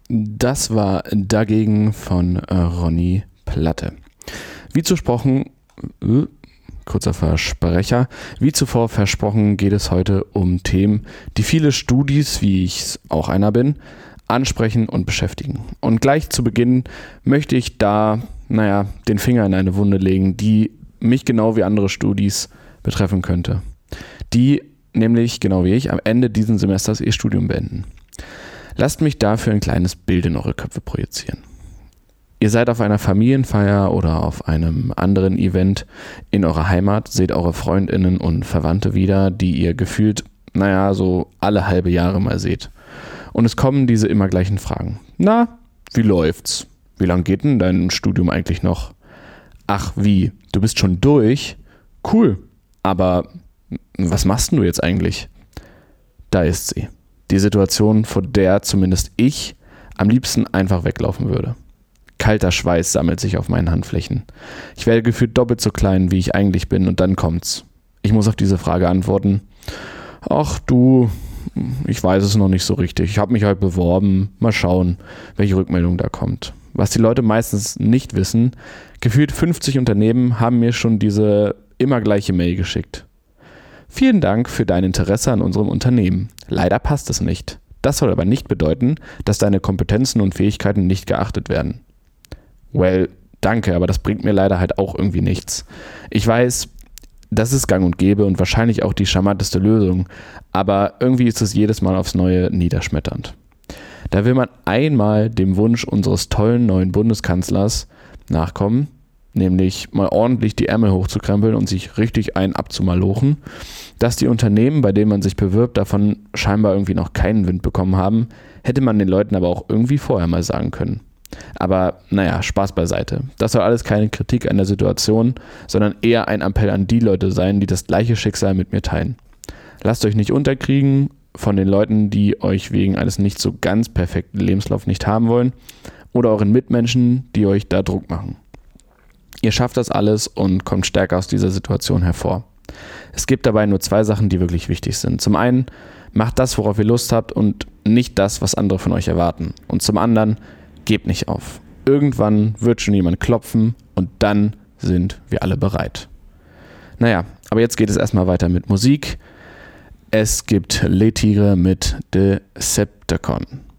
Das war Dagegen von Ronny Platte. Wie versprochen, kurzer Versprecher, wie zuvor versprochen geht es heute um Themen, die viele Studis, wie ich auch einer bin, ansprechen und beschäftigen. Und gleich zu Beginn möchte ich da, den Finger in eine Wunde legen, die mich genau wie andere Studis betreffen könnte. Die nämlich, genau wie ich, am Ende dieses Semesters ihr Studium beenden. Lasst mich dafür ein kleines Bild in eure Köpfe projizieren. Ihr seid auf einer Familienfeier oder auf einem anderen Event in eurer Heimat, seht eure FreundInnen und Verwandte wieder, die ihr gefühlt, so alle halbe Jahre mal seht. Und es kommen diese immer gleichen Fragen. Na, wie läuft's? Wie lang geht denn dein Studium eigentlich noch? Ach wie, du bist schon durch? Cool, aber was machst denn du jetzt eigentlich? Da ist sie. Die Situation, vor der zumindest ich am liebsten einfach weglaufen würde. Kalter Schweiß sammelt sich auf meinen Handflächen. Ich werde gefühlt doppelt so klein, wie ich eigentlich bin, und dann kommt's. Ich muss auf diese Frage antworten. Ach du, ich weiß es noch nicht so richtig. Ich habe mich halt beworben. Mal schauen, welche Rückmeldung da kommt. Was die Leute meistens nicht wissen, gefühlt 50 Unternehmen haben mir schon diese immer gleiche Mail geschickt. Vielen Dank für dein Interesse an unserem Unternehmen. Leider passt es nicht. Das soll aber nicht bedeuten, dass deine Kompetenzen und Fähigkeiten nicht geachtet werden. Well, danke, aber das bringt mir leider halt auch irgendwie nichts. Ich weiß, das ist gang und gäbe und wahrscheinlich auch die charmanteste Lösung, aber irgendwie ist es jedes Mal aufs Neue niederschmetternd. Da will man einmal dem Wunsch unseres tollen neuen Bundeskanzlers nachkommen, nämlich mal ordentlich die Ärmel hochzukrempeln und sich richtig einen abzumalochen, dass die Unternehmen, bei denen man sich bewirbt, davon scheinbar irgendwie noch keinen Wind bekommen haben, hätte man den Leuten aber auch irgendwie vorher mal sagen können. Aber Spaß beiseite. Das soll alles keine Kritik an der Situation, sondern eher ein Appell an die Leute sein, die das gleiche Schicksal mit mir teilen. Lasst euch nicht unterkriegen von den Leuten, die euch wegen eines nicht so ganz perfekten Lebenslaufs nicht haben wollen, oder euren Mitmenschen, die euch da Druck machen. Ihr schafft das alles und kommt stärker aus dieser Situation hervor. Es gibt dabei nur 2 Sachen, die wirklich wichtig sind. Zum einen, macht das, worauf ihr Lust habt und nicht das, was andere von euch erwarten. Und zum anderen, gebt nicht auf. Irgendwann wird schon jemand klopfen und dann sind wir alle bereit. Aber jetzt geht es erstmal weiter mit Musik. Es gibt Le Tigre mit Decepticon.